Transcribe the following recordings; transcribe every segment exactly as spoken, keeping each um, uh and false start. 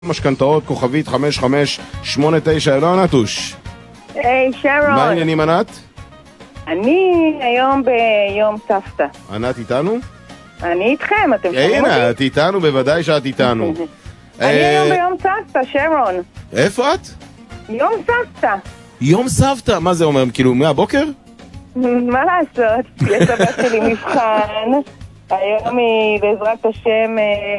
משכנתאות כוכבית חמש חמש שמונה תשע. אלון נטוש. היי שרון. מה העניינים ענת? אני היום ביום סבתא. ענת איתנו? אני איתכם, אתם שומעים אותי? הנה, את איתנו, בוודאי שאת איתנו. אני היום ביום סבתא, שרון. איפה את? יום סבתא. יום סבתא? מה זה אומר? כאילו מהבוקר? מה לעשות? יש הבת שלי מבחן. היום היא בעזרת השם,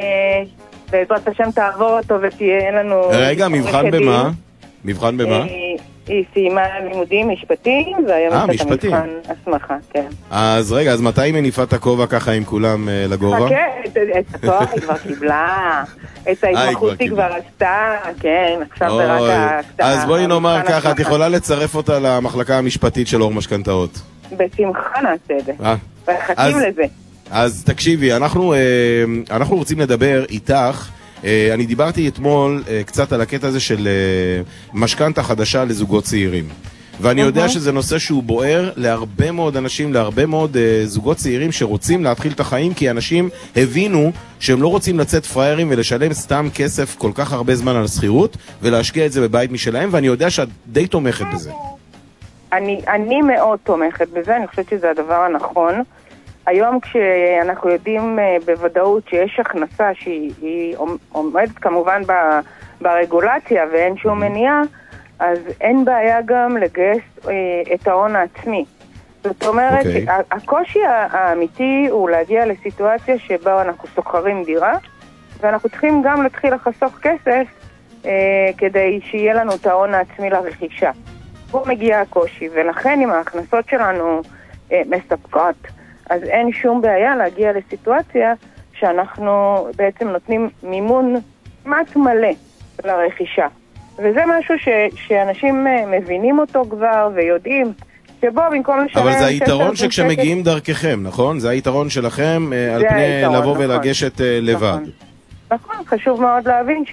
בעזרת השם תעבור אותו ותהיה לנו... רגע, מבחן במה? מבחן במה? היא סיימה לימודים משפטים, והיום אה, יש את משפטים. המבחן הסמכה, כן. אז רגע, אז מתי היא מניפה את הכובע ככה עם כולם אה, לגובה? חכה, את את הכובע היא כבר קיבלה, את ההתמחות היא כבר עשתה, כן, עכשיו זה רק אוי, הקטנה. אז בואי נאמר המבחן ככה, את הסמכה. יכולה לצרף אותה למחלקה המשפטית של אור משכנתאות. בשמחה נעשה את זה, אה, וחכים אז- לזה. אז תקשיבי, אנחנו, אה, אנחנו רוצים לדבר איתך. אה, אני דיברתי אתמול אה, קצת על הקטע הזה של אה, משכנתה חדשה לזוגות צעירים. ואני יודע שזה נושא שהוא בוער להרבה מאוד אנשים, להרבה מאוד אה, זוגות צעירים שרוצים להתחיל את החיים, כי אנשים הבינו שהם לא רוצים לצאת פריירים ולשלם סתם כסף כל כך הרבה זמן על שכירות, ולהשקיע את זה בבית משלהם, ואני יודע שאת די תומכת בזה. אני, אני מאוד תומכת בזה, אני חושבת שזה הדבר הנכון. היום כשאנחנו יודעים אה, בוודאות שיש הכנסה שהיא היא עומדת כמובן ב, ברגולציה ואין שום מניעה, אז אין בעיה גם לגייס אה, את ההון העצמי. זאת אומרת, אוקיי. ה- הקושי האמיתי הוא להגיע לסיטואציה שבה אנחנו סוחרים דירה, ואנחנו צריכים גם להתחיל לחסוך כסף אה, כדי שיהיה לנו את ההון העצמי לרכישה. פה מגיע הקושי, ולכן אם ההכנסות שלנו אה, מספקות, אז אין שום בעיה להגיע לסיטואציה שאנחנו בעצם נותנים מימון כמעט מלא לרכישה. וזה משהו ש, שאנשים אה, מבינים אותו כבר ויודעים שבו במקום לשלם... אבל זה שש היתרון אלפים שכשמגיעים שקל- דרככם, נכון? זה היתרון שלכם אה, על זה פני היתרון, לבוא נכון. ולגשת אה, לבד. נכון. נכון, חשוב מאוד להבין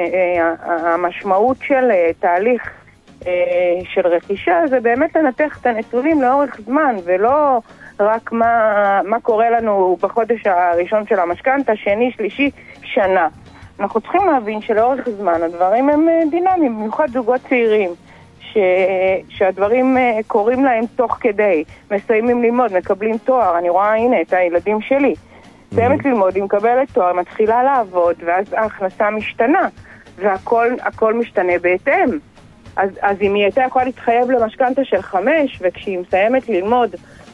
שהמשמעות של אה, תהליך אה, של רכישה זה באמת לנתח את הנתונים לאורך זמן, ולא רק מה, מה קורה לנו בחודש הראשון של המשכנתה, שני, שלישי, שנה. אנחנו צריכים להבין שלאורך זמן הדברים הם אה, דינמיים, במיוחד זוגות צעירים, ש... שהדברים אה, קורים להם תוך כדי, מסיימים ללמוד, מקבלים תואר. אני רואה, הנה, את הילדים שלי. סיימת ללמוד, היא מקבלת תואר, מתחילה לעבוד, ואז ההכנסה משתנה, והכל הכל משתנה בהתאם. אז, אז אם היא הייתה יכולה להתחייב למשכנתה של חמש, וכשהיא מסיימת ללמוד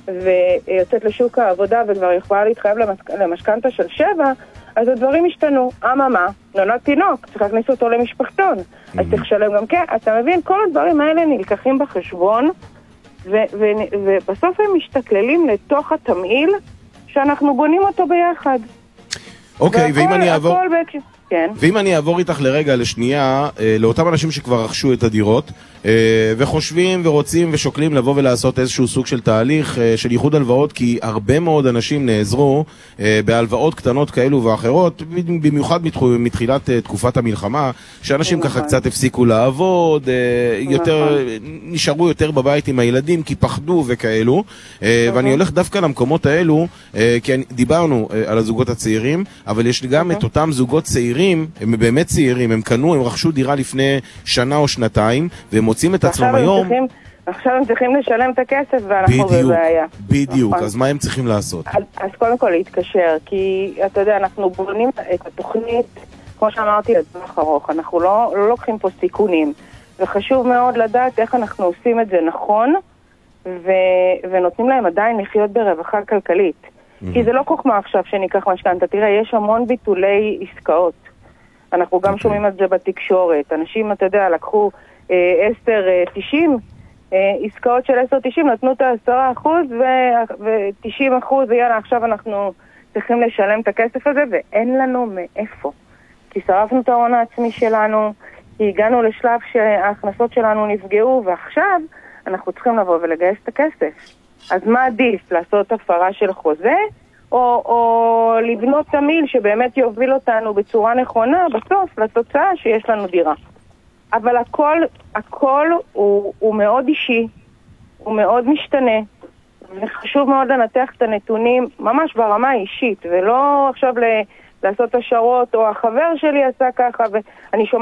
ויוצאת לשוק העבודה וכבר יכולה להתחייב למש, למשכנתה של שבע, אז הדברים השתנו. אממה, נולד תינוק, צריך להכניס אותו למשפחתון, אז צריך לשלם גם כן. אתה מבין, כל הדברים האלה נלקחים בחשבון, ו, ו, ובסוף הם משתכללים לתוך התמהיל, שאנחנו בונים אותו ביחד. אוקיי, והכל, ואם אני אעבור... הכל בהקשר... כן. ואם אני אעבור איתך לרגע, לשנייה, אה, לאותם אנשים שכבר רכשו את הדירות, אה, וחושבים ורוצים ושוקלים לבוא ולעשות איזשהו סוג של תהליך אה, של ייחוד הלוואות, כי הרבה מאוד אנשים נעזרו אה, בהלוואות קטנות כאלו ואחרות, במיוחד מתח... מתחילת אה, תקופת המלחמה, שאנשים נכון. ככה קצת הפסיקו לעבוד, אה, יותר, נשארו יותר בבית עם הילדים, כי פחדו וכאלו, אה, ואני הולך דווקא למקומות האלו, אה, כי אני, דיברנו אה, על הזוגות הצעירים, אבל יש גם את אותם זוגות צעירים, הם באמת צעירים, הם קנו, הם רכשו דירה לפני שנה או שנתיים, והם מוצאים את עצמם היום... צריכים, עכשיו הם צריכים לשלם את הכסף ואנחנו בדיוק, בבעיה. בדיוק, נכון. אז מה הם צריכים לעשות? אז, אז קודם כל להתקשר, כי אתה יודע, אנחנו בונים את התוכנית, כמו שאמרתי, לטווח ארוך. אנחנו לא, לא לוקחים פה סיכונים, וחשוב מאוד לדעת איך אנחנו עושים את זה נכון, ו, ונותנים להם עדיין לחיות ברווחה כלכלית. כי זה לא חוכמה עכשיו שניקח משכנתה. תראה, יש המון ביטולי עסקאות. אנחנו גם אוקיי. שומעים את זה בתקשורת. אנשים, אתה יודע, לקחו עשר תשעים, עסקאות של עשר תשעים, נתנו את ה-עשרה אחוז ו-תשעים אחוז, ויאללה, עכשיו אנחנו צריכים לשלם את הכסף הזה, ואין לנו מאיפה. כי שרפנו את ההון העצמי שלנו, כי הגענו לשלב שההכנסות שלנו נפגעו, ועכשיו אנחנו צריכים לבוא ולגייס את הכסף. אז מה עדיף? לעשות הפרה של חוזה, או, או לבנות תמיל שבאמת יוביל אותנו בצורה נכונה בסוף לתוצאה שיש לנו דירה. אבל הכל, הכל הוא, הוא מאוד אישי, הוא מאוד משתנה, וחשוב מאוד לנתח את הנתונים ממש ברמה האישית, ולא עכשיו לעשות השערות, או החבר שלי עשה ככה, ואני שומעת